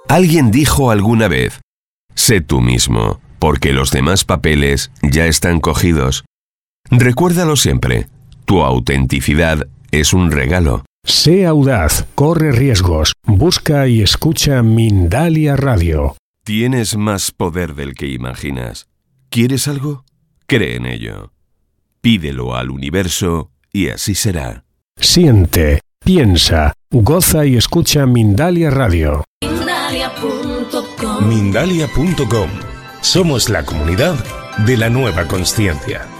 Alguien dijo alguna vez: sé tú mismo, porque los demás papeles ya están cogidos. Recuérdalo siempre, tu autenticidad es un regalo. Sé audaz, corre riesgos, busca y escucha Mindalia Radio. Tienes más poder del que imaginas. ¿Quieres algo? Cree en ello. Pídelo al universo y así será. Siente, piensa, goza y escucha Mindalia Radio. Mindalia.com. Somos la comunidad de la nueva consciencia.